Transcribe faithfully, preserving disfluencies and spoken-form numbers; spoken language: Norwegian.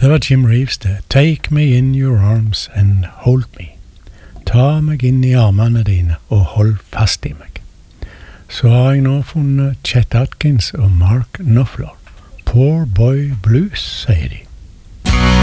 Det var Jim Reeves det. Take me in your arms and hold me. Ta meg inn i armene dine og hold fast i meg. Så har jeg nå funnet Chet Atkins og Mark Knopfler. Poor Boy Blues, sier de.